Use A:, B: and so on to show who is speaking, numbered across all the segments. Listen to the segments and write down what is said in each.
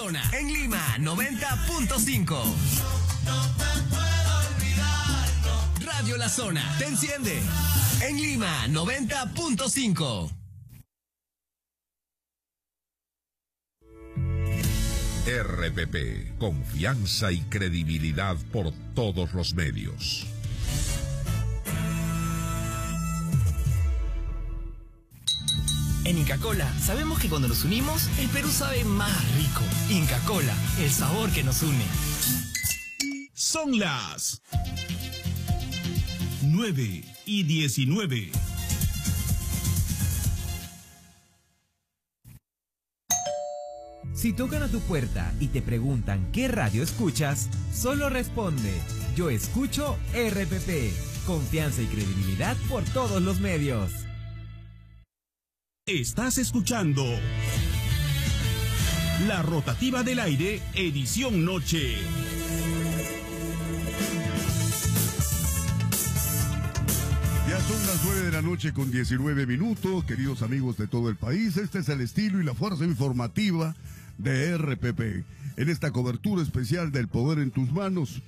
A: Zona. En Lima, 90.5. Radio La Zona. Te enciende. En Lima, 90.5.
B: RPP, confianza y credibilidad por todos los medios.
C: En Inca Kola sabemos que cuando nos unimos, el Perú sabe más rico. Inca Kola, el sabor que nos une.
D: Son las 9:19.
E: Si tocan a tu puerta y te preguntan qué radio escuchas, solo responde: yo escucho RPP. Confianza y credibilidad por todos los medios.
D: Estás escuchando La Rotativa del Aire, edición noche.
F: Ya son las 9 de la noche con 19 minutos, queridos amigos de todo el país. Este es el estilo y la fuerza informativa de RPP. En esta cobertura especial del Poder en tus manos,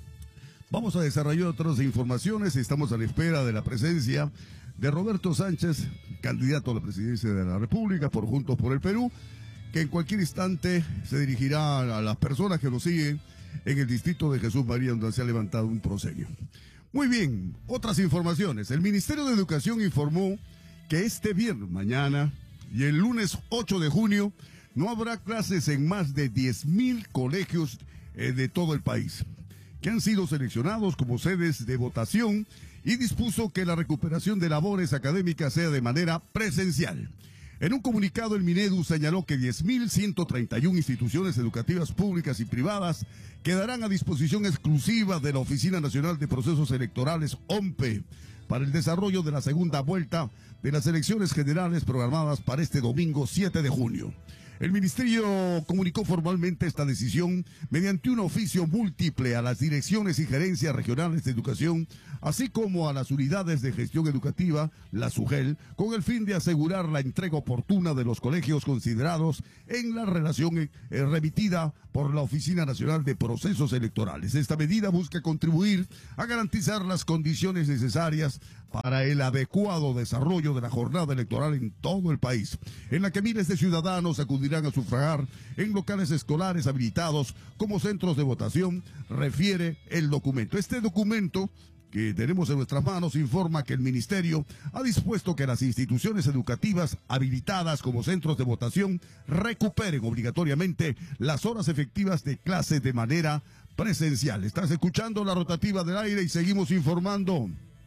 F: vamos a desarrollar otras informaciones. Estamos a la espera de la presencia de Roberto Sánchez, candidato a la presidencia de la República por Juntos por el Perú, que en cualquier instante se dirigirá a las personas que lo siguen en el distrito de Jesús María, donde se ha levantado un proscenio. Muy bien, otras informaciones. El Ministerio de Educación informó que este viernes, mañana y el lunes 8 de junio no habrá clases en más de 10.000 colegios de todo el país, que han sido seleccionados como sedes de votación, y dispuso que la recuperación de labores académicas sea de manera presencial. En un comunicado, el Minedu señaló que 10.131 instituciones educativas públicas y privadas quedarán a disposición exclusiva de la Oficina Nacional de Procesos Electorales, OMPE, para el desarrollo de la segunda vuelta de las elecciones generales programadas para este domingo 7 de junio. El Ministerio comunicó formalmente esta decisión mediante un oficio múltiple a las direcciones y gerencias regionales de educación, así como a las unidades de gestión educativa, la SUGEL, con el fin de asegurar la entrega oportuna de los colegios considerados en la relación remitida por la Oficina Nacional de Procesos Electorales. Esta medida busca contribuir a garantizar las condiciones necesarias para el adecuado desarrollo de la jornada electoral en todo el país, en la que miles de ciudadanos acudirán a sufragar en locales escolares habilitados como centros de votación, refiere el documento. Este documento que tenemos en nuestras manos informa que el Ministerio ha dispuesto que las instituciones educativas habilitadas como centros de votación recuperen obligatoriamente las horas efectivas de clase de manera presencial. Estás escuchando La Rotativa del Aire y seguimos informando.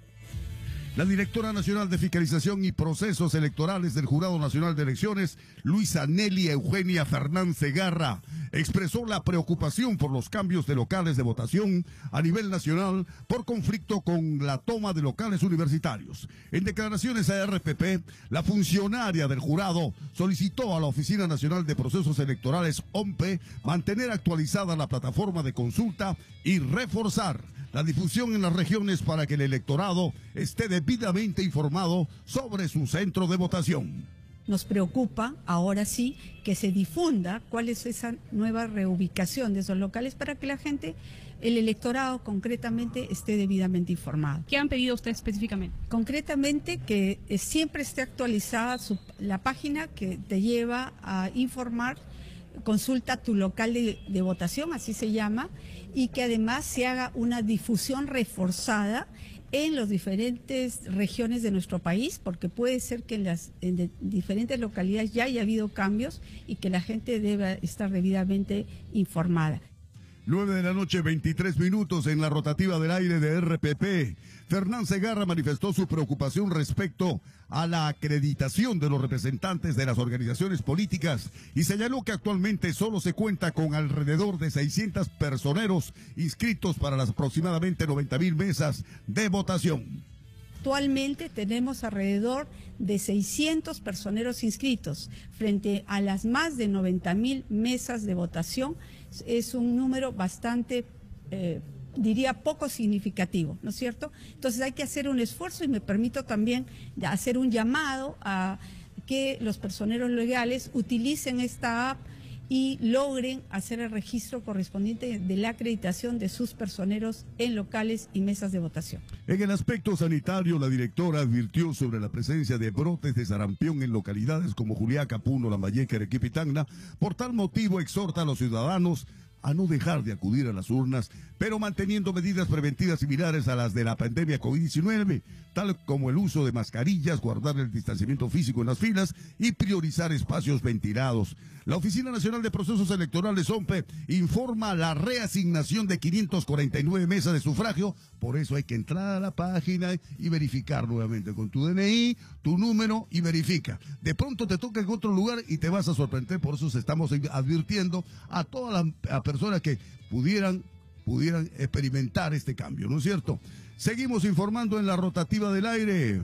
F: La directora nacional de Fiscalización y Procesos Electorales del Jurado Nacional de Elecciones, Luisa Nelly Eugenia Fernández Segarra, expresó la preocupación por los cambios de locales de votación a nivel nacional por conflicto con la toma de locales universitarios. En declaraciones a RPP, la funcionaria del jurado solicitó a la Oficina Nacional de Procesos Electorales, OMPE, mantener actualizada la plataforma de consulta y reforzar la difusión en las regiones para que el electorado esté debidamente informado sobre su centro de votación.
G: Nos preocupa, ahora sí, que se difunda cuál es esa nueva reubicación de esos locales para que la gente, el electorado concretamente, esté debidamente informado.
H: ¿Qué han pedido ustedes específicamente?
G: Concretamente que siempre esté actualizada la página que te lleva a informar. Consulta tu local de votación, así se llama, y que además se haga una difusión reforzada en las diferentes regiones de nuestro país, porque puede ser que en diferentes localidades ya haya habido cambios y que la gente deba estar debidamente informada.
F: 9 de la noche, 23 minutos en La Rotativa del Aire de RPP. Fernández Segarra manifestó su preocupación respecto a la acreditación de los representantes de las organizaciones políticas y señaló que actualmente solo se cuenta con alrededor de 600 personeros inscritos para las aproximadamente 90.000 mesas de votación.
G: Actualmente tenemos alrededor de 600 personeros inscritos frente a las más de 90.000 mesas de votación. Es un número bastante, diría, poco significativo, ¿no es cierto? Entonces hay que hacer un esfuerzo y me permito también hacer un llamado a que los personeros legales utilicen esta app y logren hacer el registro correspondiente de la acreditación de sus personeros en locales y mesas de votación.
F: En el aspecto sanitario, la directora advirtió sobre la presencia de brotes de sarampión en localidades como Juliaca, Puno, Lambayeque, Arequipa y Tacna. Por tal motivo, exhorta a los ciudadanos a no dejar de acudir a las urnas, pero manteniendo medidas preventivas similares a las de la pandemia COVID-19, tal como el uso de mascarillas, guardar el distanciamiento físico en las filas y priorizar espacios ventilados. La Oficina Nacional de Procesos Electorales, OMPE, informa la reasignación de 549 mesas de sufragio. Por eso hay que entrar a la página y verificar nuevamente con tu DNI, tu número, y verifica. De pronto te toca en otro lugar y te vas a sorprender. Por eso estamos advirtiendo a todas las personas que pudieran experimentar este cambio, ¿no es cierto? Seguimos informando en la rotativa del aire.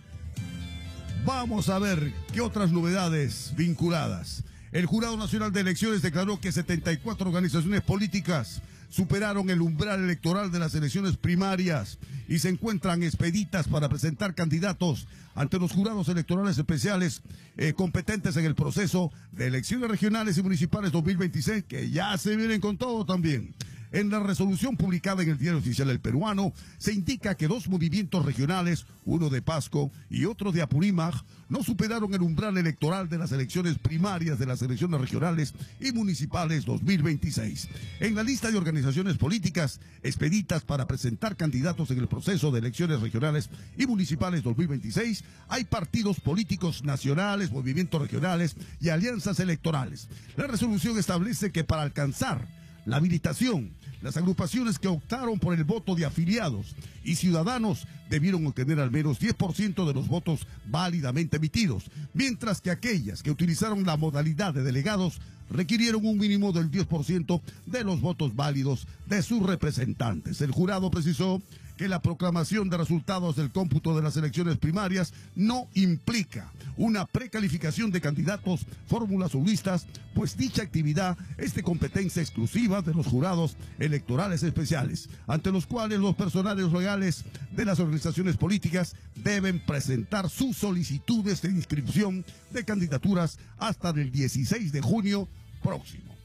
F: Vamos a ver qué otras novedades vinculadas. El Jurado Nacional de Elecciones declaró que 74 organizaciones políticas superaron el umbral electoral de las elecciones primarias y se encuentran expeditas para presentar candidatos ante los jurados electorales especiales competentes en el proceso de elecciones regionales y municipales 2026, que ya se vienen con todo también. En la resolución publicada en el Diario Oficial El Peruano, se indica que 2 movimientos regionales, uno de Pasco y otro de Apurímac, no superaron el umbral electoral de las elecciones primarias de las elecciones regionales y municipales 2026. En la lista de organizaciones políticas expeditas para presentar candidatos en el proceso de elecciones regionales y municipales 2026, hay partidos políticos nacionales, movimientos regionales y alianzas electorales. La resolución establece que para alcanzar la habilitación, las agrupaciones que optaron por el voto de afiliados y ciudadanos debieron obtener al menos 10% de los votos válidamente emitidos, mientras que aquellas que utilizaron la modalidad de delegados requirieron un mínimo del 10% de los votos válidos de sus representantes. El jurado precisó que la proclamación de resultados del cómputo de las elecciones primarias no implica una precalificación de candidatos, fórmulas o listas, pues dicha actividad es de competencia exclusiva de los jurados electorales especiales, ante los cuales los personales legales de las organizaciones políticas deben presentar sus solicitudes de inscripción de candidaturas hasta el 16 de junio próximo.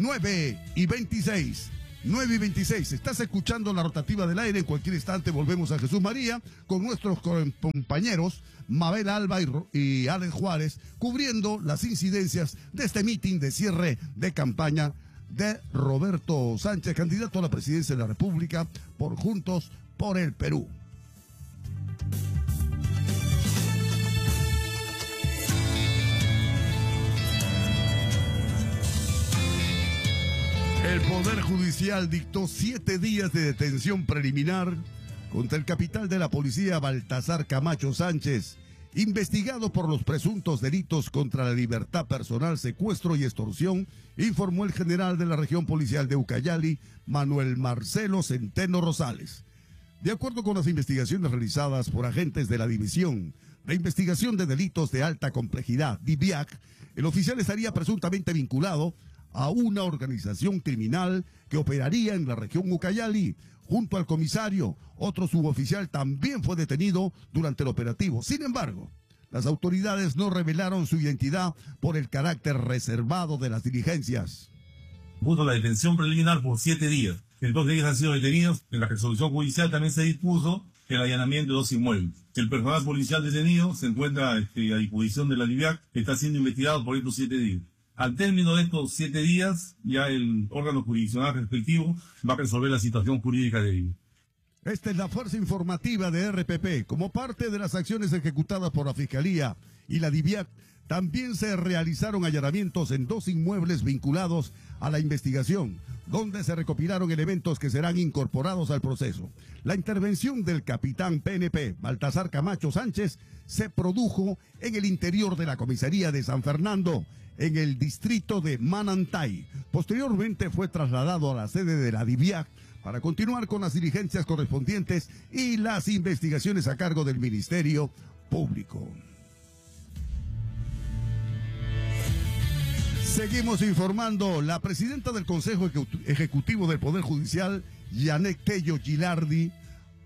F: 9:26. 9:26, estás escuchando la rotativa del aire. En cualquier instante volvemos a Jesús María con nuestros compañeros Mabel Alba y Alex Juárez, cubriendo las incidencias de este mitin de cierre de campaña de Roberto Sánchez, candidato a la presidencia de la República por Juntos por el Perú. El Poder Judicial dictó 7 días de detención preliminar contra el capitán de la policía Baltasar Camacho Sánchez, investigado por los presuntos delitos contra la libertad personal, secuestro y extorsión, informó el general de la región policial de Ucayali, Manuel Marcelo Centeno Rosales. De acuerdo con las investigaciones realizadas por agentes de la División de Investigación de Delitos de Alta Complejidad, DIVIAC, el oficial estaría presuntamente vinculado a una organización criminal que operaría en la región Ucayali. Junto al comisario, otro suboficial también fue detenido durante el operativo. Sin embargo, las autoridades no revelaron su identidad por el carácter reservado de las diligencias.
H: Puso la detención preliminar por 7 días. En 2 días han sido detenidos. En la resolución judicial también se dispuso el allanamiento de 2 inmuebles. El personal policial detenido se encuentra a disposición de la DIVIAC, que está siendo investigado por estos 7 días. Al término de estos 7 días, ya el órgano jurisdiccional respectivo va a resolver la situación jurídica de ellos.
F: Esta es la fuerza informativa de RPP. Como parte de las acciones ejecutadas por la Fiscalía y la DIVIAC, también se realizaron allanamientos en 2 inmuebles vinculados a la investigación, donde se recopilaron elementos que serán incorporados al proceso. La intervención del capitán PNP, Baltasar Camacho Sánchez, se produjo en el interior de la comisaría de San Fernando, en el distrito de Manantay. Posteriormente fue trasladado a la sede de la DIVIAC para continuar con las diligencias correspondientes y las investigaciones a cargo del Ministerio Público. Seguimos informando. La presidenta del Consejo Ejecutivo del Poder Judicial, Yanek Tello Gilardi,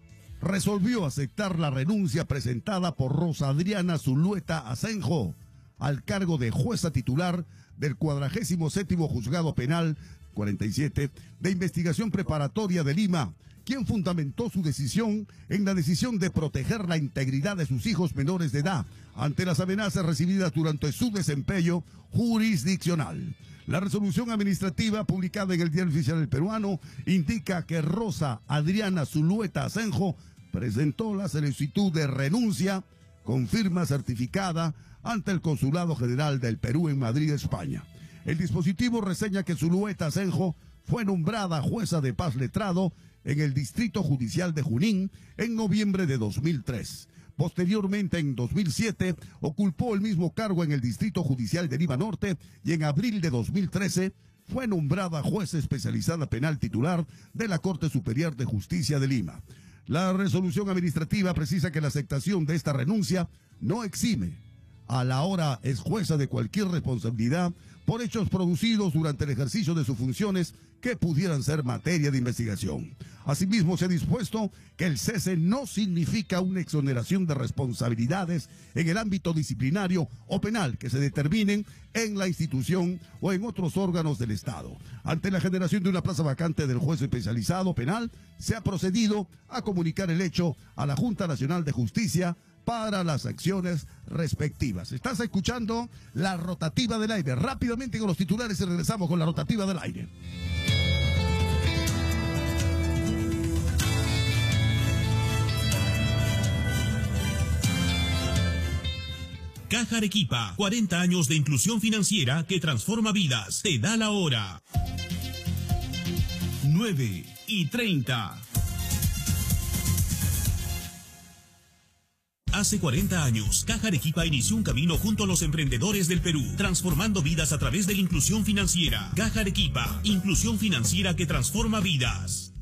F: resolvió aceptar la renuncia presentada por Rosa Adriana Zulueta Asenjo, al cargo de jueza titular del 47º Juzgado Penal 47 de Investigación Preparatoria de Lima, quien fundamentó su decisión en la decisión de proteger la integridad de sus hijos menores de edad ante las amenazas recibidas durante su desempeño jurisdiccional. La resolución administrativa publicada en el Diario Oficial del Peruano indica que Rosa Adriana Zulueta Asenjo presentó la solicitud de renuncia con firma certificada ante el Consulado General del Perú en Madrid, España. El dispositivo reseña que Zulueta Asenjo fue nombrada jueza de paz letrado en el Distrito Judicial de Junín en noviembre de 2003. Posteriormente, en 2007, ocupó el mismo cargo en el Distrito Judicial de Lima Norte y en abril de 2013 fue nombrada jueza especializada penal titular de la Corte Superior de Justicia de Lima. La resolución administrativa precisa que la aceptación de esta renuncia no exime a la hora es jueza de cualquier responsabilidad por hechos producidos durante el ejercicio de sus funciones que pudieran ser materia de investigación. Asimismo, se ha dispuesto que el cese no significa una exoneración de responsabilidades en el ámbito disciplinario o penal que se determinen en la institución o en otros órganos del Estado. Ante la generación de una plaza vacante del juez especializado penal, se ha procedido a comunicar el hecho a la Junta Nacional de Justicia para las acciones respectivas. Estás escuchando la rotativa del aire. Rápidamente con los titulares y regresamos con la rotativa del aire.
D: Caja Arequipa, 40 años de inclusión financiera que transforma vidas. Te da la hora. 9:30. Hace 40 años, Caja Arequipa inició un camino junto a los emprendedores del Perú, transformando vidas a través de la inclusión financiera. Caja Arequipa, inclusión financiera que transforma vidas.